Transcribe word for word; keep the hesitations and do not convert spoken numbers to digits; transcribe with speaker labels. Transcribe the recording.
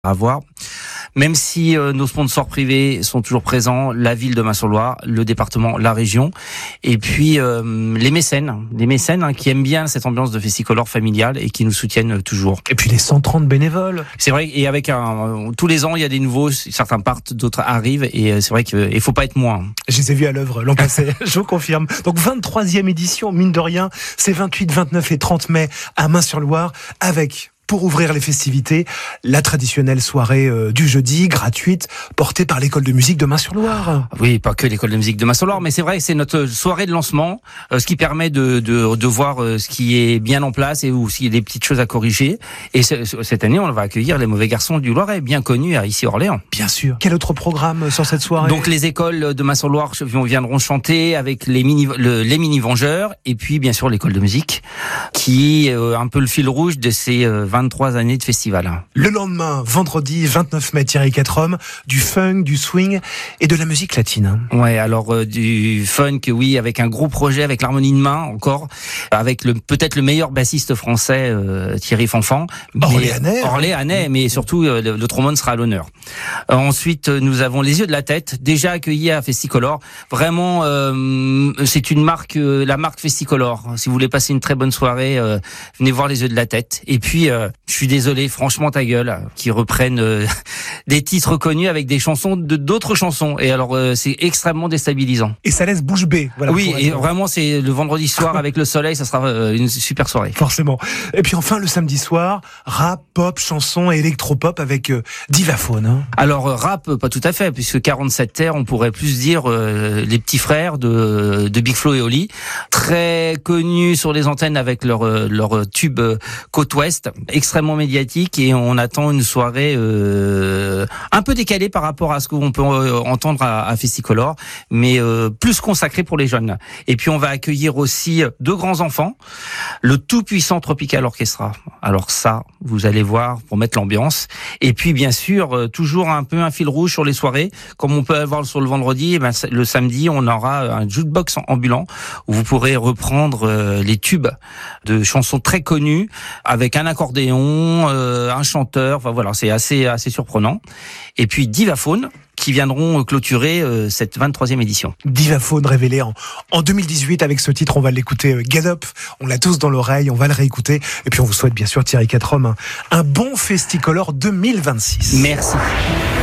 Speaker 1: à voir. Même si euh, nos sponsors privés sont toujours présents, la ville de Main-sur-Loire, le département, la région, et puis euh, les mécènes, les mécènes hein, qui aiment bien cette ambiance de Festicolor familiale et qui nous soutiennent toujours.
Speaker 2: Et puis les cent trente bénévoles.
Speaker 1: C'est vrai, et avec un, tous les ans, il y a des nouveaux, certains partent, d'autres arrivent, et c'est vrai qu'il faut pas être moins.
Speaker 2: Je les ai vus à l'œuvre l'an passé, je vous confirme. Donc vingt-troisième édition, mine de rien, c'est vingt-huit, vingt-neuf et trente mai à Main-sur-Loire, avec... pour ouvrir les festivités, la traditionnelle soirée euh, du jeudi, gratuite, portée par l'école de musique de Main-sur-Loire.
Speaker 1: Oui, pas que l'école de musique de Main-sur-Loire, mais c'est vrai que c'est notre soirée de lancement, euh, ce qui permet de, de, de voir euh, ce qui est bien en place et où s'il y a des petites choses à corriger. Et ce, cette année, on va accueillir les Mauvais Garçons du Loiret, bien connus ici à Orléans.
Speaker 2: Bien sûr. Quel autre programme sur cette soirée ?
Speaker 1: Donc les écoles de Main-sur-Loire viendront chanter avec les mini, le, les mini-vengeurs, et puis bien sûr l'école de musique, qui est euh, un peu le fil rouge de ces euh, vingt-trois années de festival.
Speaker 2: Le lendemain, vendredi vingt-neuf mai, Thierry Quatrehomme, du funk, du swing et de la musique latine.
Speaker 1: Ouais, alors euh, du funk, oui, avec un gros projet, avec l'harmonie de main encore, avec le peut-être le meilleur bassiste français, euh, Thierry Fanfan.
Speaker 2: Orléanais.
Speaker 1: Orléanais, mais surtout euh, le, le trombone sera à l'honneur. Euh, ensuite, nous avons les Yeux de la Tête, déjà accueillis à Festicolor. Vraiment, euh, c'est une marque, euh, la marque Festicolor. Si vous voulez passer une très bonne soirée, euh, venez voir les Yeux de la Tête. Et puis, euh, je suis désolé, franchement ta gueule, qui reprennent euh, des titres connus avec des chansons de d'autres chansons. Et alors, euh, c'est extrêmement déstabilisant.
Speaker 2: Et ça laisse bouche bée. Voilà,
Speaker 1: oui, et vraiment, c'est le vendredi soir avec le soleil, ça sera euh, une super soirée.
Speaker 2: Forcément. Et puis enfin, le samedi soir, rap, pop, chanson et électropop avec euh, Divaphone. Hein.
Speaker 1: Alors, euh, rap, pas tout à fait, puisque quarante-sept terres, on pourrait plus dire euh, les petits frères de, de Big Flo et Oli, très connus sur les antennes avec leur, leur tube euh, Côte Ouest, extrêmement médiatique, et on attend une soirée euh, un peu décalée par rapport à ce qu'on peut entendre à, à Festicolor, mais euh, plus consacrée pour les jeunes. Et puis on va accueillir aussi deux grands enfants, le tout puissant Tropical Orchestra. Alors ça, vous allez voir pour mettre l'ambiance. Et puis bien sûr, euh, toujours un peu un fil rouge sur les soirées, comme on peut avoir sur le vendredi. Et ben, le samedi, on aura un jukebox ambulant où vous pourrez reprendre euh, les tubes de chansons très connues avec un accordéon, euh, un chanteur. Enfin voilà, c'est assez assez surprenant. Et puis Divaphone, qui viendront clôturer euh, cette vingt-troisième édition.
Speaker 2: Divaphone révélé en, en deux mille dix-huit avec ce titre, on va l'écouter, euh, Get Up, on l'a tous dans l'oreille, on va le réécouter, et puis on vous souhaite bien sûr, Thierry Quatrehomme, un, un bon Festicolor deux mille vingt-six.
Speaker 1: Merci.